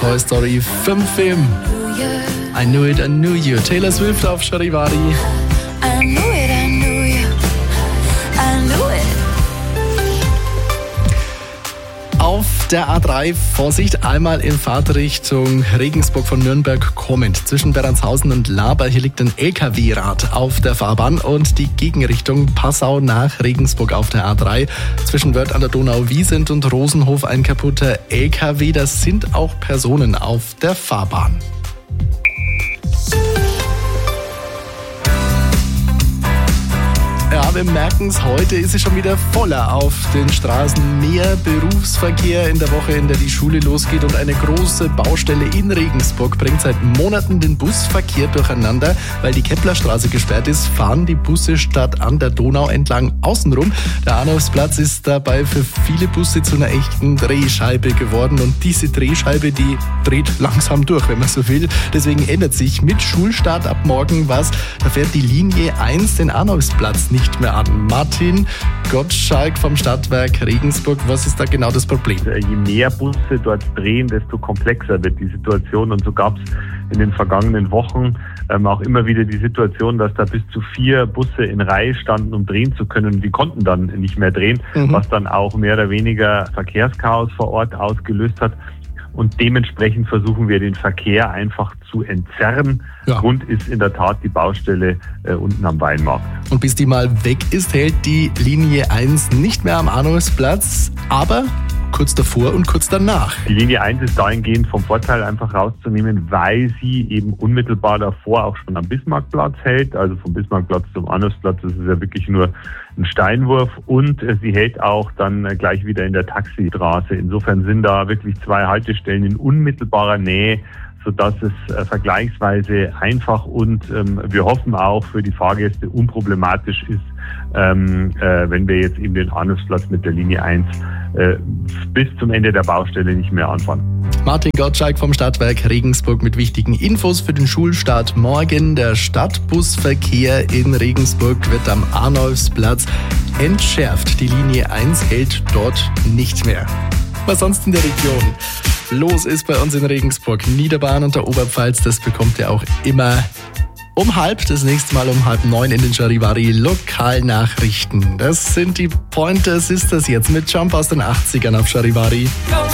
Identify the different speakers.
Speaker 1: Toy Story 5 Film. I Knew It, I Knew You. Taylor Swift auf Charivari.
Speaker 2: I knew it, I knew you. I knew it.
Speaker 1: Auf der A3 Vorsicht, einmal in Fahrtrichtung Regensburg von Nürnberg kommend. Zwischen Beranshausen und Laber, hier liegt ein LKW-Rad auf der Fahrbahn und die Gegenrichtung Passau nach Regensburg auf der A3. Zwischen Wörth an der Donau-Wiesent und Rosenhof ein kaputter LKW. Das sind auch Personen auf der Fahrbahn. Ja, wir merken es, heute ist es schon wieder voller auf den Straßen. Mehr Berufsverkehr in der Woche, in der die Schule losgeht. Und eine große Baustelle in Regensburg bringt seit Monaten den Busverkehr durcheinander. Weil die Keplerstraße gesperrt ist, fahren die Busse statt an der Donau entlang außenrum. Der Arnulfsplatz ist dabei für viele Busse zu einer echten Drehscheibe geworden. Und diese Drehscheibe, die dreht langsam durch, wenn man so will. Deswegen ändert sich mit Schulstart ab morgen was. Da fährt die Linie 1 den Arnulfsplatz nicht mehr an. Martin Gottschalk vom Stadtwerk Regensburg, was ist da genau das Problem?
Speaker 3: Je mehr Busse dort drehen, desto komplexer wird die Situation. Und so gab es in den vergangenen Wochen auch immer wieder die Situation, dass da bis zu 4 Busse in Reihe standen, um drehen zu können. Und die konnten dann nicht mehr drehen, was dann auch mehr oder weniger Verkehrschaos vor Ort ausgelöst hat. Und dementsprechend versuchen wir, den Verkehr einfach zu entzerren. Ja. Grund ist in der Tat die Baustelle unten am Weinmarkt.
Speaker 1: Und bis die mal weg ist, hält die Linie 1 nicht mehr am Arnulfsplatz, aber kurz davor und kurz danach.
Speaker 3: Die Linie 1 ist dahingehend vom Vorteil einfach rauszunehmen, weil sie eben unmittelbar davor auch schon am Bismarckplatz hält. Also vom Bismarckplatz zum Arnulfsplatz, das ist ja wirklich nur ein Steinwurf. Und sie hält auch dann gleich wieder in der Taxistraße. Insofern sind da wirklich 2 Haltestellen in unmittelbarer Nähe, sodass es vergleichsweise einfach und wir hoffen auch für die Fahrgäste unproblematisch ist, wenn wir jetzt eben den Arnulfsplatz mit der Linie 1 bis zum Ende der Baustelle nicht mehr anfahren.
Speaker 1: Martin Gottschalk vom Stadtwerk Regensburg mit wichtigen Infos für den Schulstart morgen. Der Stadtbusverkehr in Regensburg wird am Arnulfsplatz entschärft. Die Linie 1 hält dort nicht mehr. Was sonst in der Region los ist bei uns in Regensburg? Niederbayern und der Oberpfalz, das bekommt ihr auch immer um 8:30, das nächste Mal um 8:30 in den Charivari Lokalnachrichten. Das sind die Pointer Sisters jetzt mit Jump aus den 80ern auf Charivari.